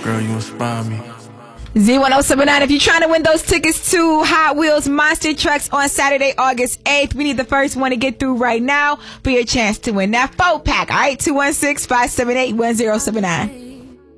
Girl, you inspire me. Z1079, if you're trying to win those tickets to Hot Wheels Monster Trucks on Saturday, August 8th, we need the first one to get through right now for your chance to win that 4-pack. All right, 216-578-1079.